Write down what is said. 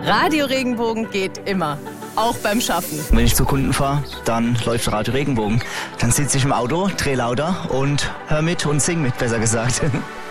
Radio Regenbogen geht immer. Auch beim Schaffen. Wenn ich zu Kunden fahre, dann läuft Radio Regenbogen. Dann sitze ich im Auto, drehe lauter und hör mit und sing mit, besser gesagt.